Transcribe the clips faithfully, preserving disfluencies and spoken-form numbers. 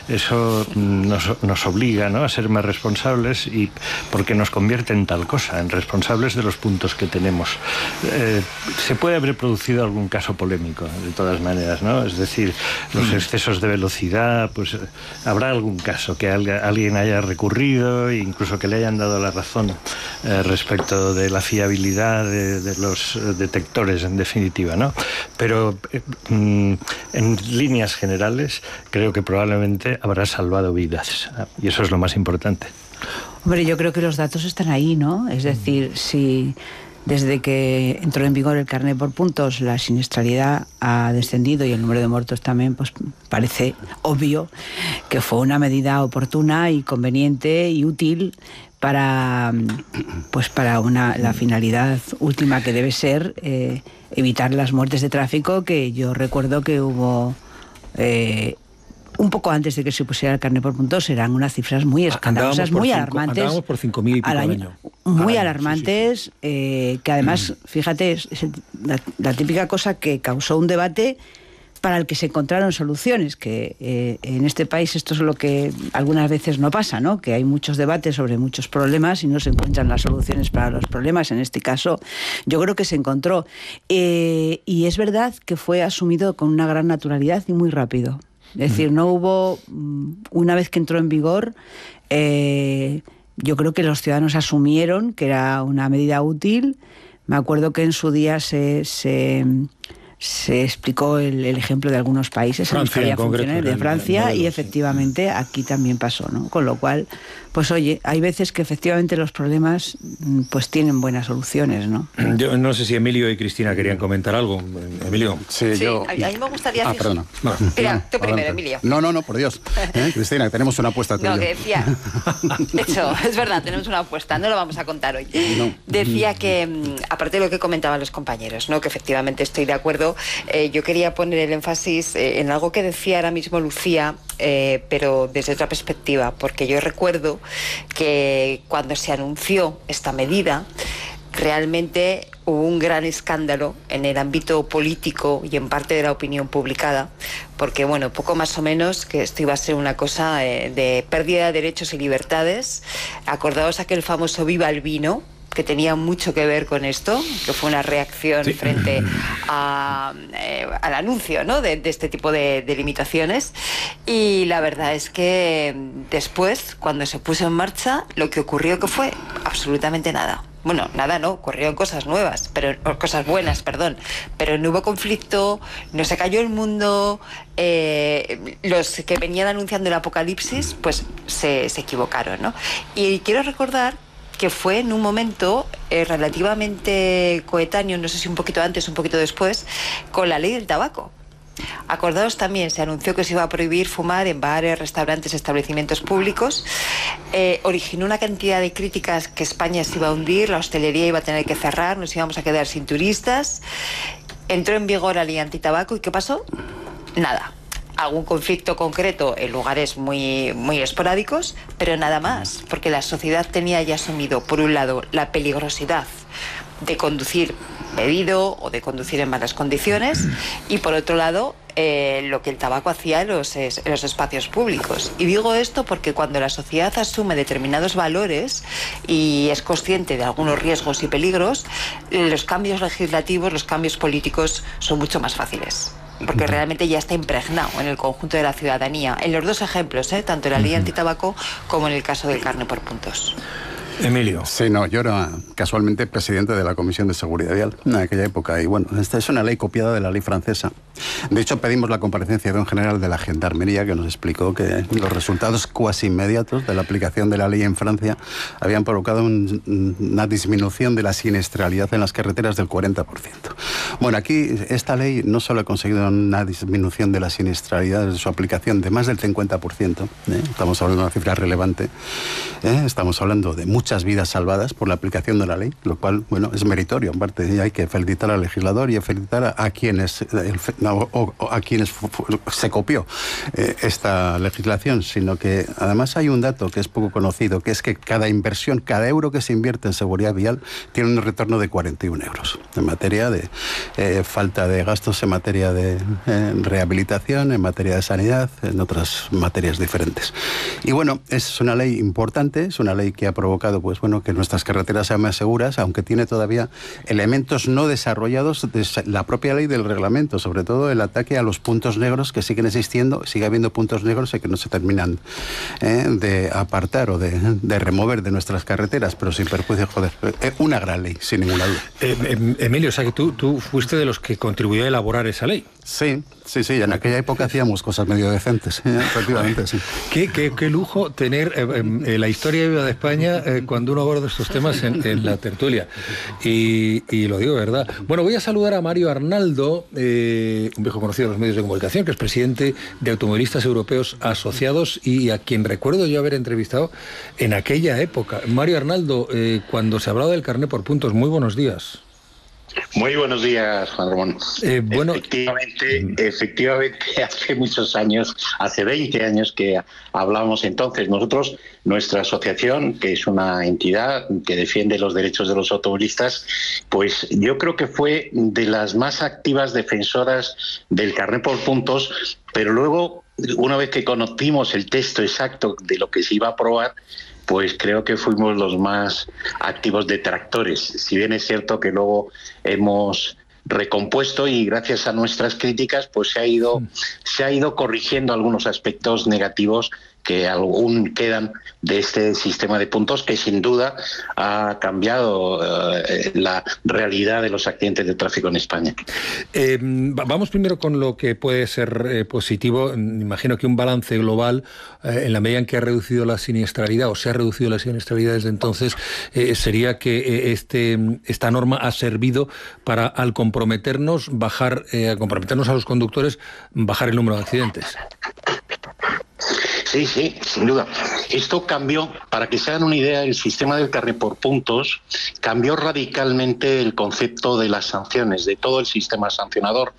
eso nos, nos obliga, ¿no?, a ser más responsables, y porque nos convierte en tal cosa, en responsables de los puntos que tenemos. Eh, se puede haber producido algún caso polémico, de todas maneras, ¿no? Es decir, los excesos de velocidad, pues habrá algún caso que alguien haya recurrido, incluso que le hayan dado la razón eh, respecto de la fiabilidad de, de los detectores, en definitiva, ¿no? Pero eh, en líneas generales creo que probablemente habrá salvado vidas, y eso es lo más importante. Hombre, yo creo que los datos están ahí, ¿no? Es decir, si desde que entró en vigor el carnet por puntos la siniestralidad ha descendido y el número de muertos también, pues parece obvio que fue una medida oportuna y conveniente y útil para, pues para una, la finalidad última, que debe ser eh, evitar las muertes de tráfico, que yo recuerdo que hubo... Eh, un poco antes de que se pusiera el carnet por puntos, eran unas cifras muy escandalosas, muy cinco, alarmantes. Andábamos por cinco mil y pico al año. año. Muy al año, alarmantes, sí, sí. Eh, que además, mm. fíjate, es, es la, la típica cosa que causó un debate para el que se encontraron soluciones, que eh, en este país esto es lo que algunas veces no pasa, ¿no? Que hay muchos debates sobre muchos problemas y no se encuentran las soluciones para los problemas. En este caso, yo creo que se encontró. Eh, y es verdad que fue asumido con una gran naturalidad y muy rápido. Es decir, no hubo, una vez que entró en vigor, eh, yo creo que los ciudadanos asumieron que era una medida útil. Me acuerdo que en su día se, se, se explicó el, el ejemplo de algunos países en los que había funciones, de Francia, y efectivamente aquí también pasó, ¿no? Con lo cual, pues oye, hay veces que efectivamente los problemas pues tienen buenas soluciones, ¿no? Yo no sé si Emilio y Cristina querían comentar algo. Emilio. Sí, sí yo... a mí me gustaría Ah, decir... perdona. No. Mira, tú primero, Adelante. Emilio. No, no, no, por Dios. ¿Eh? Cristina, que tenemos una apuesta tuya. No, que decía... De hecho, es verdad, tenemos una apuesta, no lo vamos a contar hoy. No. Decía que, aparte de lo que comentaban los compañeros, ¿no?, que efectivamente estoy de acuerdo, eh, yo quería poner el énfasis eh, en algo que decía ahora mismo Lucía, eh, pero desde otra perspectiva, porque yo recuerdo que cuando se anunció esta medida, realmente hubo un gran escándalo en el ámbito político y en parte de la opinión publicada, porque, bueno, poco más o menos que esto iba a ser una cosa eh, de pérdida de derechos y libertades. Acordaos aquel famoso Viva el Vino, que tenía mucho que ver con esto, que fue una reacción sí. frente a, eh, al anuncio, ¿no?, de, de este tipo de, de limitaciones. Y la verdad es que después, cuando se puso en marcha, lo que ocurrió que fue absolutamente nada. Bueno, nada no, ocurrieron cosas nuevas, pero cosas buenas, perdón, pero no hubo conflicto, no se cayó el mundo, eh, los que venían anunciando el apocalipsis, pues se, se equivocaron, ¿no? Y quiero recordar que fue en un momento eh, relativamente coetáneo, no sé si un poquito antes, un poquito después, con la ley del tabaco. Acordaos también, se anunció que se iba a prohibir fumar en bares, restaurantes, establecimientos públicos. Eh, originó una cantidad de críticas que España se iba a hundir, la hostelería iba a tener que cerrar, nos íbamos a quedar sin turistas. Entró en vigor la ley antitabaco y ¿qué pasó? Nada. Algún conflicto concreto en lugares muy, muy esporádicos, pero nada más, porque la sociedad tenía ya asumido, por un lado, la peligrosidad de conducir bebido o de conducir en malas condiciones, y por otro lado, eh, lo que el tabaco hacía en los, en los espacios públicos. Y digo esto porque cuando la sociedad asume determinados valores y es consciente de algunos riesgos y peligros, los cambios legislativos, los cambios políticos son mucho más fáciles, porque realmente ya está impregnado en el conjunto de la ciudadanía, en los dos ejemplos, ¿eh? Tanto en la ley antitabaco como en el caso del carnet por puntos. Emilio. Sí, no, yo era casualmente presidente de la Comisión de Seguridad Vial en aquella época, y bueno, esta es una ley copiada de la ley francesa. De hecho, pedimos la comparecencia de un general de la Gendarmería que nos explicó que los resultados cuasi inmediatos de la aplicación de la ley en Francia habían provocado un, una disminución de la siniestralidad en las carreteras del cuarenta por ciento. Bueno, aquí esta ley no solo ha conseguido una disminución de la siniestralidad de su aplicación de más del cincuenta por ciento, ¿eh? Estamos hablando de una cifra relevante, ¿eh? Estamos hablando de mucho muchas vidas salvadas por la aplicación de la ley, lo cual, bueno, es meritorio, en parte, y hay que felicitar al legislador y felicitar a, a quienes, el, o, o a quienes se copió eh, esta legislación, sino que además hay un dato que es poco conocido, que es que cada inversión, cada euro que se invierte en seguridad vial tiene un retorno de cuarenta y un euros en materia de eh, falta de gastos, en materia de eh, rehabilitación, en materia de sanidad, en otras materias diferentes. Y bueno, es una ley importante, es una ley que ha provocado pues bueno que nuestras carreteras sean más seguras, aunque tiene todavía elementos no desarrollados de la propia ley del reglamento, sobre todo el ataque a los puntos negros que siguen existiendo, sigue habiendo puntos negros y que no se terminan eh, de apartar o de, de remover de nuestras carreteras, pero sin perjuicio, joder, eh, una gran ley, sin ninguna duda. Eh, eh, Emilio, o sea que tú, tú fuiste de los que contribuyó a elaborar esa ley. Sí, sí, sí, en aquella época hacíamos cosas medio decentes, ¿eh? Efectivamente, sí. Qué, qué, qué lujo tener eh, eh, la historia viva de España eh, cuando uno aborda estos temas en, en la tertulia. Y, y lo digo, ¿verdad? Bueno, voy a saludar a Mario Arnaldo, eh, un viejo conocido de los medios de comunicación, que es presidente de Automovilistas Europeos Asociados y a quien recuerdo yo haber entrevistado en aquella época. Mario Arnaldo, eh, cuando se hablaba del carné por puntos, muy buenos días. Muy buenos días, Juan Ramón. Eh, bueno, efectivamente, efectivamente, hace muchos años, hace veinte años que hablábamos entonces. Nosotros, nuestra asociación, que es una entidad que defiende los derechos de los automovilistas, pues yo creo que fue de las más activas defensoras del carné por puntos, pero luego, una vez que conocimos el texto exacto de lo que se iba a aprobar, pues creo que fuimos los más activos detractores. Si bien es cierto que luego hemos recompuesto y gracias a nuestras críticas pues se ha ido, se ha ido corrigiendo algunos aspectos negativos que aún quedan de este sistema de puntos que sin duda ha cambiado eh, la realidad de los accidentes de tráfico en España. Eh, vamos primero con lo que puede ser eh, positivo. Imagino que un balance global, eh, en la medida en que ha reducido la siniestralidad o se ha reducido la siniestralidad desde entonces, eh, sería que eh, este, esta norma ha servido para, al comprometernos, bajar, eh, al comprometernos a los conductores, bajar el número de accidentes. Sí, sí, sin duda. Esto cambió, para que se hagan una idea, el sistema del carné por puntos cambió radicalmente el concepto de las sanciones, de todo el sistema sancionador,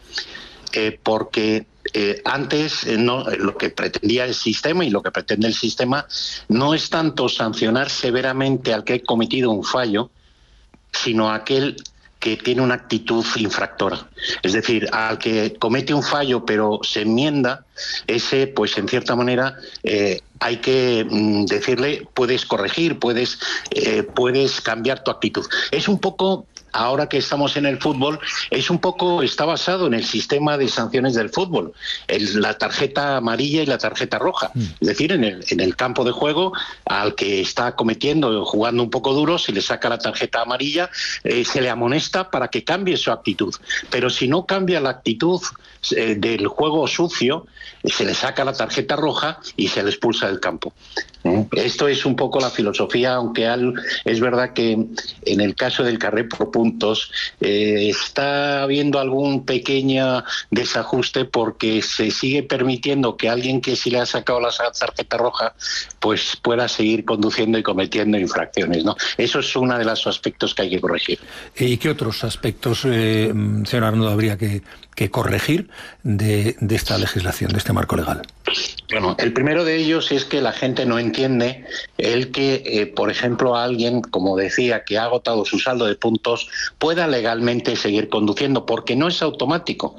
eh, porque eh, antes eh, no, lo que pretendía el sistema y lo que pretende el sistema no es tanto sancionar severamente al que ha cometido un fallo, sino a aquel que tiene una actitud infractora. Es decir, al que comete un fallo pero se enmienda, ese, pues en cierta manera, eh, hay que mm, decirle, puedes corregir, puedes, eh, puedes cambiar tu actitud. Es un poco, ahora que estamos en el fútbol, es un poco, está basado en el sistema de sanciones del fútbol, el, la tarjeta amarilla y la tarjeta roja. Mm. Es decir, en el, en el campo de juego, al que está cometiendo, jugando un poco duro, se le saca la tarjeta amarilla, eh, se le amonesta para que cambie su actitud. Pero si no cambia la actitud eh, del juego sucio, se le saca la tarjeta roja y se le expulsa del campo. ¿Eh? Esto es un poco la filosofía, aunque al, es verdad que en el caso del carné por puntos eh, está habiendo algún pequeño desajuste porque se sigue permitiendo que alguien que si le ha sacado la tarjeta roja pues pueda seguir conduciendo y cometiendo infracciones, ¿no? Eso es uno de los aspectos que hay que corregir. ¿Y qué otros aspectos, eh, señor Arnaldo, habría que, que corregir de, de esta legislación, de este marco legal? Bueno, el primero de ellos es que la gente no entiende el que, eh, por ejemplo, alguien, como decía, que ha agotado su saldo de puntos, pueda legalmente seguir conduciendo, porque no es automático.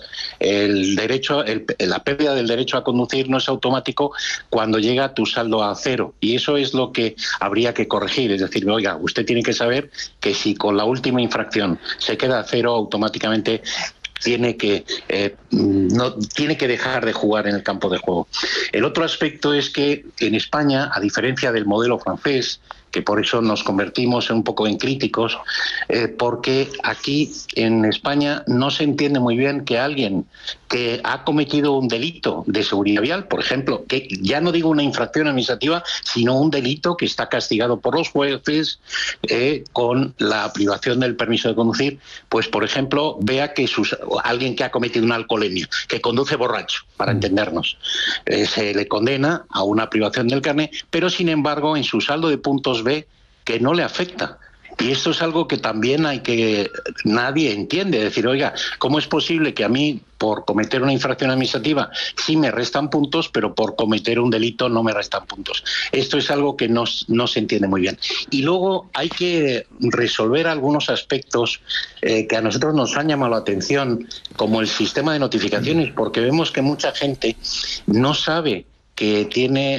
El derecho, el, la pérdida del derecho a conducir no es automático cuando llega tu saldo a cero, y eso es lo que habría que corregir. Es decir, oiga, usted tiene que saber que si con la última infracción se queda a cero, automáticamente tiene que eh, no tiene que dejar de jugar en el campo de juego. El otro aspecto es que en España, a diferencia del modelo francés, que por eso nos convertimos un poco en críticos, eh, porque aquí en España no se entiende muy bien que alguien que ha cometido un delito de seguridad vial, por ejemplo, que ya no digo una infracción administrativa, sino un delito que está castigado por los jueces eh, con la privación del permiso de conducir, pues por ejemplo, vea que sus, alguien que ha cometido una alcoholemia, que conduce borracho, para entendernos, eh, se le condena a una privación del carné, pero sin embargo en su saldo de puntos ve que no le afecta. Y esto es algo que también hay que nadie entiende, decir, oiga, ¿cómo es posible que a mí por cometer una infracción administrativa sí me restan puntos, pero por cometer un delito no me restan puntos? Esto es algo que no, no se entiende muy bien. Y luego hay que resolver algunos aspectos eh, que a nosotros nos han llamado la atención, como el sistema de notificaciones, porque vemos que mucha gente no sabe que tiene